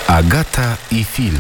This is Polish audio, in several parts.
Agata i film.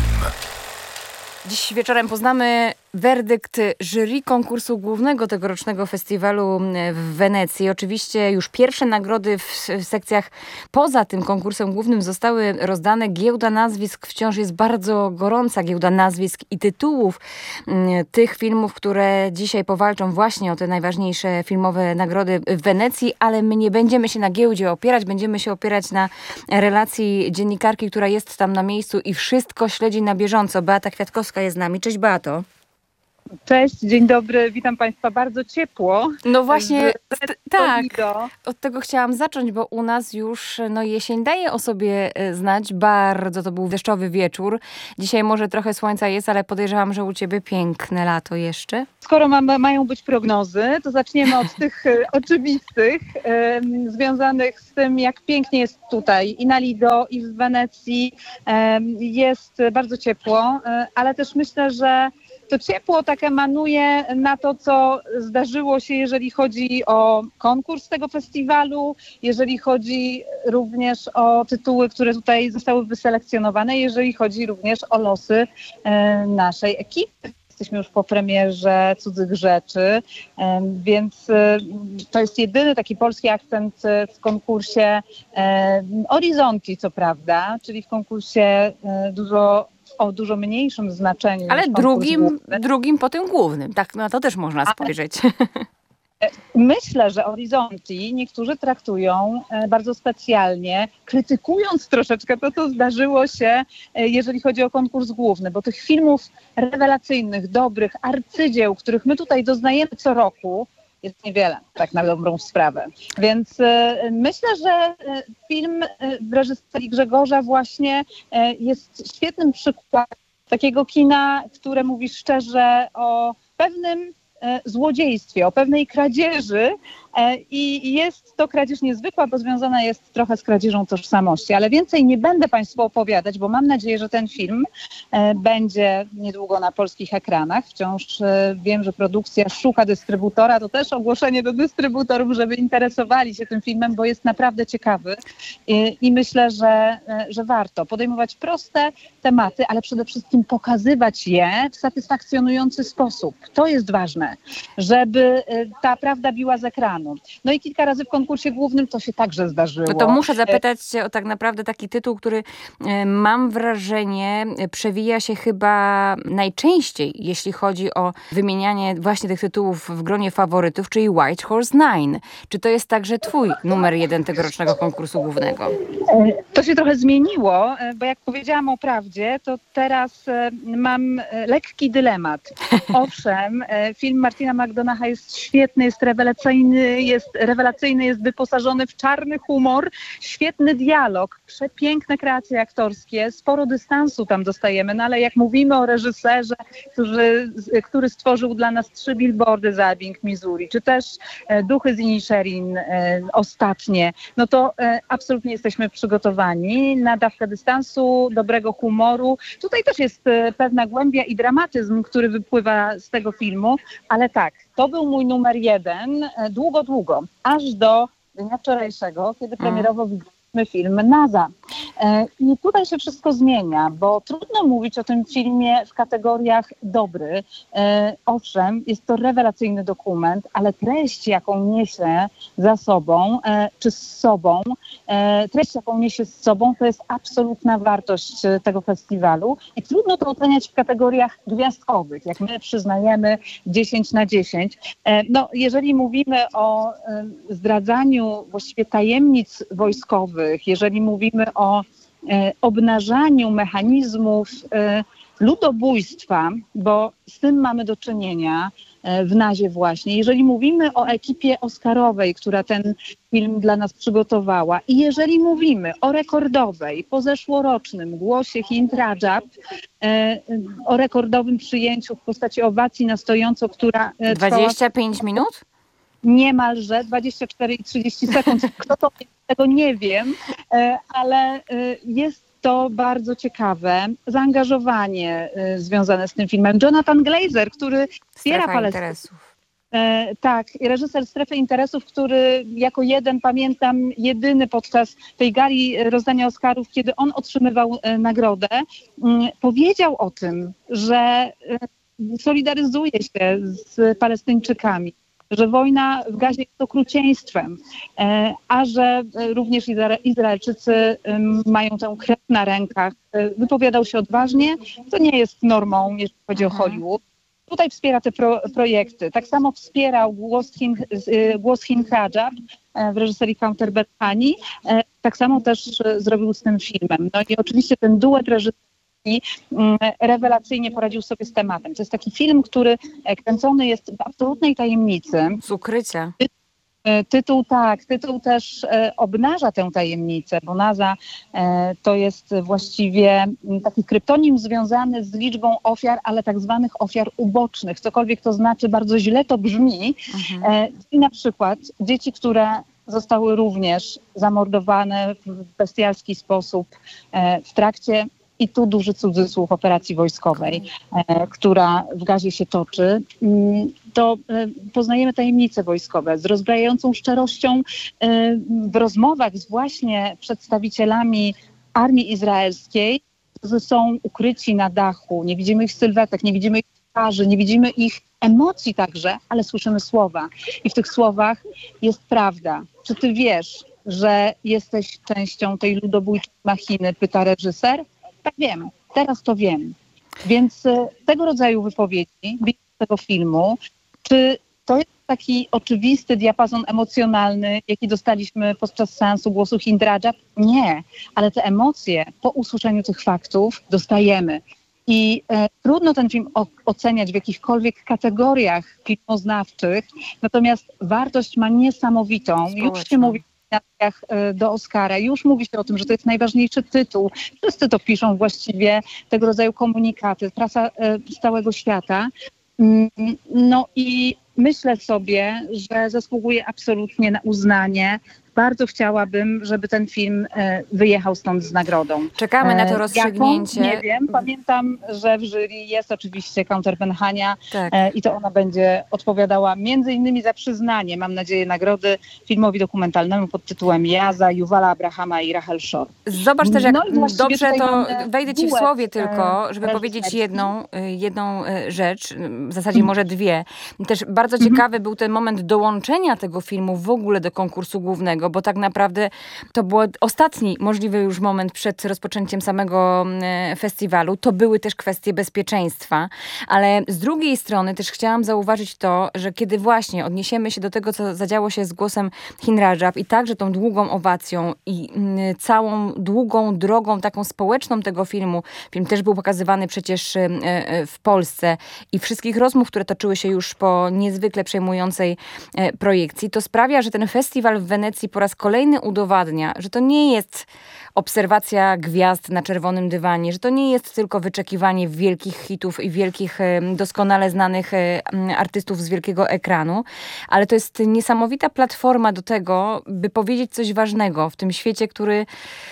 Dziś wieczorem poznamy werdykt jury konkursu głównego tegorocznego festiwalu w Wenecji. Oczywiście już pierwsze nagrody w sekcjach poza tym konkursem głównym zostały rozdane. Giełda nazwisk wciąż jest bardzo gorąca. Giełda nazwisk i tytułów tych filmów, które dzisiaj powalczą właśnie o te najważniejsze filmowe nagrody w Wenecji, ale my nie będziemy się na giełdzie opierać. Będziemy się opierać na relacji dziennikarki, która jest tam na miejscu i wszystko śledzi na bieżąco. Beata Kwiatkowska jest z nami. Cześć, Beato. Cześć, dzień dobry, witam Państwa bardzo ciepło. No właśnie, tak, od tego chciałam zacząć, bo u nas już jesień daje o sobie znać. Bardzo to był deszczowy wieczór. Dzisiaj może trochę słońca jest, ale podejrzewam, że u ciebie piękne lato jeszcze. Skoro mają być prognozy, to zaczniemy od tych oczywistych, związanych z tym, jak pięknie jest tutaj i na Lido, i w Wenecji. Jest bardzo ciepło, ale też myślę, że to ciepło tak emanuje na to, co zdarzyło się, jeżeli chodzi o konkurs tego festiwalu, jeżeli chodzi również o tytuły, które tutaj zostały wyselekcjonowane, jeżeli chodzi również o losy naszej ekipy. Jesteśmy już po premierze Cudzych Rzeczy, więc to jest jedyny taki polski akcent w konkursie Orizzonti, co prawda, czyli w konkursie o dużo mniejszym znaczeniu. Ale drugim po tym głównym. Tak, na to też można spojrzeć. Myślę, że Orizzonti niektórzy traktują bardzo specjalnie, krytykując troszeczkę to, co zdarzyło się, jeżeli chodzi o konkurs główny, bo tych filmów rewelacyjnych, dobrych, arcydzieł, których my tutaj doznajemy co roku, jest niewiele, tak na dobrą sprawę. Więc myślę, że film w reżyserii Grzegorza właśnie jest świetnym przykładem takiego kina, które mówi szczerze o pewnym złodziejstwie, o pewnej kradzieży i jest to kradzież niezwykła, bo związana jest trochę z kradzieżą tożsamości. Ale więcej nie będę Państwu opowiadać, bo mam nadzieję, że ten film będzie niedługo na polskich ekranach. Wciąż wiem, że produkcja szuka dystrybutora. To też ogłoszenie do dystrybutorów, żeby interesowali się tym filmem, bo jest naprawdę ciekawy i myślę, że warto podejmować proste tematy, ale przede wszystkim pokazywać je w satysfakcjonujący sposób. To jest ważne, żeby ta prawda biła z ekranu. No i kilka razy w konkursie głównym to się także zdarzyło. No to muszę zapytać cię o tak naprawdę taki tytuł, który mam wrażenie przewija się chyba najczęściej, jeśli chodzi o wymienianie właśnie tych tytułów w gronie faworytów, czyli White Horse Nine. Czy to jest także twój numer 1 tegorocznego konkursu głównego? To się trochę zmieniło, bo jak powiedziałam o prawdzie, to teraz mam lekki dylemat. Owszem, film Martina McDonagh'a jest świetny, jest rewelacyjny, jest wyposażony w czarny humor, świetny dialog, przepiękne kreacje aktorskie, sporo dystansu tam dostajemy, no ale jak mówimy o reżyserze, który stworzył dla nas 3 billboardy za Ebbing, Missouri, czy też Duchy z Inisherin ostatnie, no to absolutnie jesteśmy przygotowani na dawkę dystansu, dobrego humoru. Tutaj też jest pewna głębia i dramatyzm, który wypływa z tego filmu, ale tak, to był mój numer 1 długo, aż do dnia wczorajszego, kiedy premierowo widzieliśmy film Naza. I tutaj się wszystko zmienia, bo trudno mówić o tym filmie w kategoriach dobry. Owszem, jest to rewelacyjny dokument, ale treść, jaką niesie za sobą, czy z sobą, to jest absolutna wartość tego festiwalu i trudno to oceniać w kategoriach gwiazdkowych, jak my przyznajemy 10 na 10. No, jeżeli mówimy o zdradzaniu właściwie tajemnic wojskowych, jeżeli mówimy o obnażaniu mechanizmów ludobójstwa, bo z tym mamy do czynienia w Nazie właśnie. Jeżeli mówimy o ekipie oscarowej, która ten film dla nas przygotowała i jeżeli mówimy o rekordowej, pozeszłorocznym głosie Hind Rajab, o rekordowym przyjęciu w postaci owacji na stojąco, która 25 minut? Niemalże 24 i 30 sekund. Kto to tego nie wiem, ale jest to bardzo ciekawe zaangażowanie związane z tym filmem. Jonathan Glazer, który wspiera Palestynę. Tak, reżyser Strefy Interesów, który jako jedyny podczas tej gali rozdania Oscarów, kiedy on otrzymywał nagrodę, powiedział o tym, że solidaryzuje się z Palestyńczykami, że wojna w Gazie jest okrucieństwem, a że również Izraelczycy mają tę krew na rękach. Wypowiadał się odważnie, to nie jest normą, jeżeli chodzi o Hollywood. Tutaj wspiera te projekty. Tak samo wspierał Głos Chin Rajab w reżyserii Counter Bad Honey. Tak samo też zrobił z tym filmem. No i oczywiście ten duet reżyserski rewelacyjnie poradził sobie z tematem. To jest taki film, który kręcony jest w absolutnej tajemnicy. Z ukrycia. Tytuł też obnaża tę tajemnicę, bo NASA to jest właściwie taki kryptonim związany z liczbą ofiar, ale tak zwanych ofiar ubocznych. Cokolwiek to znaczy, bardzo źle to brzmi. I na przykład dzieci, które zostały również zamordowane w bestialski sposób w trakcie, i tu duży cudzysłów, operacji wojskowej, która w Gazie się toczy, to poznajemy tajemnice wojskowe z rozbrajającą szczerością w rozmowach z właśnie przedstawicielami armii izraelskiej, którzy są ukryci na dachu. Nie widzimy ich sylwetek, nie widzimy ich twarzy, nie widzimy ich emocji także, ale słyszymy słowa. I w tych słowach jest prawda. Czy ty wiesz, że jesteś częścią tej ludobójczej machiny? Pyta reżyser. Tak, wiem. Teraz to wiem. Więc tego rodzaju wypowiedzi, tego filmu, czy to jest taki oczywisty diapazon emocjonalny, jaki dostaliśmy podczas seansu Głosu Chin Rajab? Nie, ale te emocje po usłyszeniu tych faktów dostajemy. I trudno ten film oceniać w jakichkolwiek kategoriach filmoznawczych, natomiast wartość ma niesamowitą. Już się mówi do Oscara. Już mówi się o tym, że to jest najważniejszy tytuł. Wszyscy to piszą właściwie, tego rodzaju komunikaty, prasa z całego świata. No i myślę sobie, że zasługuje absolutnie na uznanie. Bardzo chciałabym, żeby ten film wyjechał stąd z nagrodą. Czekamy na to rozstrzygnięcie. Nie wiem. Pamiętam, że w jury jest oczywiście Counter Bad Honey i to ona będzie odpowiadała między innymi za przyznanie, mam nadzieję, nagrody filmowi dokumentalnemu pod tytułem Jaza, Yuvala Abrahama i Rachel Shor. Zobacz też, jak dobrze to wejdę ci w duet, słowie tylko, żeby powiedzieć jedną rzecz, w zasadzie może dwie. Też bardzo ciekawy był ten moment dołączenia tego filmu w ogóle do konkursu głównego, bo tak naprawdę to był ostatni możliwy już moment przed rozpoczęciem samego festiwalu. To były też kwestie bezpieczeństwa, ale z drugiej strony też chciałam zauważyć to, że kiedy właśnie odniesiemy się do tego, co zadziało się z Głosem Chin Rajab i także tą długą owacją i całą długą drogą taką społeczną tego filmu. Film też był pokazywany przecież w Polsce i wszystkich rozmów, które toczyły się już po niezwykle przejmującej projekcji, to sprawia, że ten festiwal w Wenecji po raz kolejny udowadnia, że to nie jest obserwacja gwiazd na czerwonym dywanie, że to nie jest tylko wyczekiwanie wielkich hitów i wielkich, doskonale znanych artystów z wielkiego ekranu, ale to jest niesamowita platforma do tego, by powiedzieć coś ważnego w tym świecie, który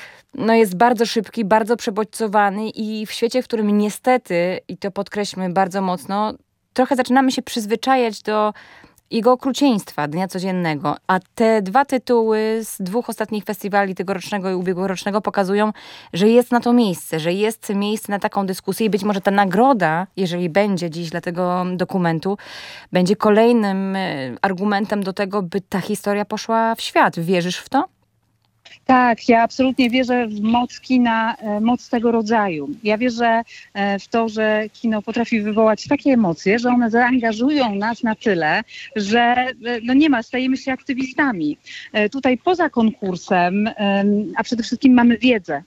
jest bardzo szybki, bardzo przebodźcowany i w świecie, w którym niestety, i to podkreślmy bardzo mocno, trochę zaczynamy się przyzwyczajać do jego okrucieństwa dnia codziennego. A te dwa tytuły z dwóch ostatnich festiwali tegorocznego i ubiegłorocznego pokazują, że jest na to miejsce, że jest miejsce na taką dyskusję i być może ta nagroda, jeżeli będzie dziś dla tego dokumentu, będzie kolejnym argumentem do tego, by ta historia poszła w świat. Wierzysz w to? Tak, ja absolutnie wierzę w moc kina, moc tego rodzaju. Ja wierzę w to, że kino potrafi wywołać takie emocje, że one zaangażują nas na tyle, że stajemy się aktywistami. Tutaj poza konkursem, a przede wszystkim mamy wiedzę,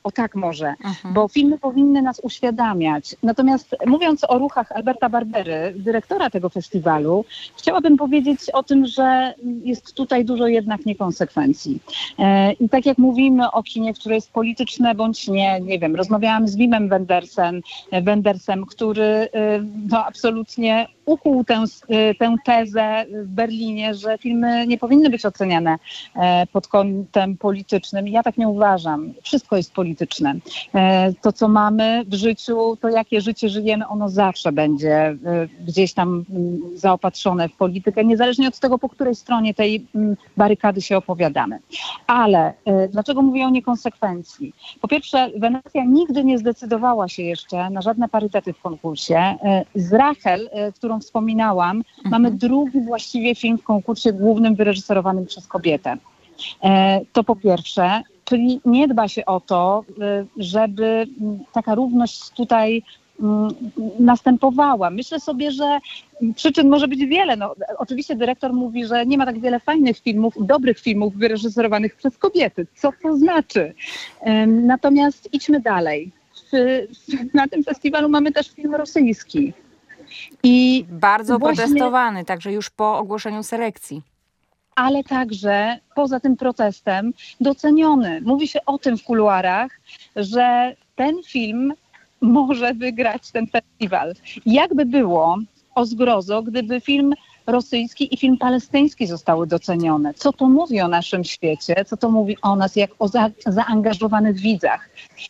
bo filmy powinny nas uświadamiać. Natomiast mówiąc o ruchach Alberta Barbery, dyrektora tego festiwalu, chciałabym powiedzieć o tym, że jest tutaj dużo jednak niekonsekwencji. I tak jak mówimy o kinie, które jest polityczne bądź nie wiem, rozmawiałam z Wimem Wendersem, który absolutnie ukuł tę tezę w Berlinie, że filmy nie powinny być oceniane pod kątem politycznym. Ja tak nie uważam. Wszystko jest polityczne. To, co mamy w życiu, to jakie życie żyjemy, ono zawsze będzie gdzieś tam zaopatrzone w politykę, niezależnie od tego, po której stronie tej barykady się opowiadamy. Ale dlaczego mówię o niekonsekwencji? Po pierwsze, Wenecja nigdy nie zdecydowała się jeszcze na żadne parytety w konkursie. Z Rachel, którą wspominałam, mamy drugi właściwie film w konkursie głównym wyreżyserowanym przez kobietę. To po pierwsze, czyli nie dba się o to, żeby taka równość tutaj następowała. Myślę sobie, że przyczyn może być wiele. No, oczywiście dyrektor mówi, że nie ma tak wiele fajnych filmów, dobrych filmów wyreżyserowanych przez kobiety. Co to znaczy? Natomiast idźmy dalej. Na tym festiwalu mamy też film rosyjski. I bardzo właśnie, protestowany, także już po ogłoszeniu selekcji. ale także poza tym protestem doceniony. Mówi się o tym w kuluarach, że ten film może wygrać ten festiwal. Jakby było, o zgrozo, gdyby film rosyjski i film palestyński zostały docenione. Co to mówi o naszym świecie? Co to mówi o nas jak o zaangażowanych widzach?